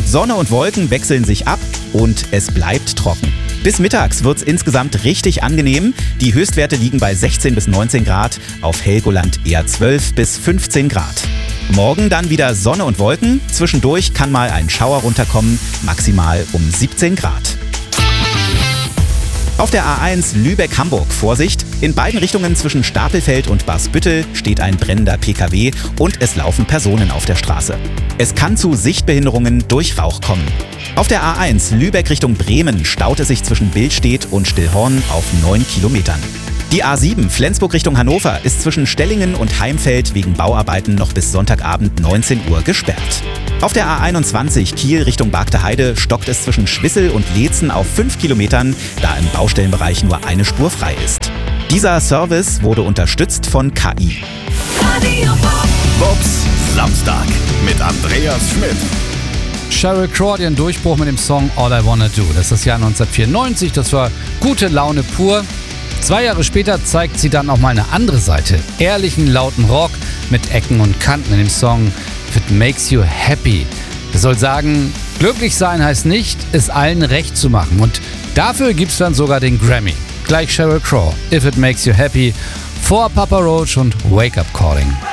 Sonne und Wolken wechseln sich ab und es bleibt trocken. Bis mittags wird es insgesamt richtig angenehm. Die Höchstwerte liegen bei 16 bis 19 Grad, auf Helgoland eher 12 bis 15 Grad. Morgen dann wieder Sonne und Wolken. Zwischendurch kann mal ein Schauer runterkommen, maximal um 17 Grad. Auf der A1 Lübeck-Hamburg Vorsicht. In beiden Richtungen zwischen Stapelfeld und Barsbüttel steht ein brennender PKW und es laufen Personen auf der Straße. Es kann zu Sichtbehinderungen durch Rauch kommen. Auf der A1 Lübeck Richtung Bremen staut es sich zwischen Billstedt und Stillhorn auf 9 Kilometern. Die A7 Flensburg Richtung Hannover ist zwischen Stellingen und Heimfeld wegen Bauarbeiten noch bis Sonntagabend 19 Uhr gesperrt. Auf der A21 Kiel Richtung Bargter Heide stockt es zwischen Schwissel und Leetzen auf 5 Kilometern, da im Baustellenbereich nur eine Spur frei ist. Dieser Service wurde unterstützt von KI. Bobs Samstag mit Andreas Schmidt. Sheryl Crow hat ihren Durchbruch mit dem Song All I Wanna Do. Das ist das Jahr 1994, das war gute Laune pur. 2 Jahre später zeigt sie dann auch mal eine andere Seite. Ehrlichen, lauten Rock mit Ecken und Kanten in dem Song If It Makes You Happy. Das soll sagen, glücklich sein heißt nicht, es allen recht zu machen. Und dafür gibt's dann sogar den Grammy. Gleich Sheryl Crow, If It Makes You Happy, vor Papa Roach und Wake Up Calling.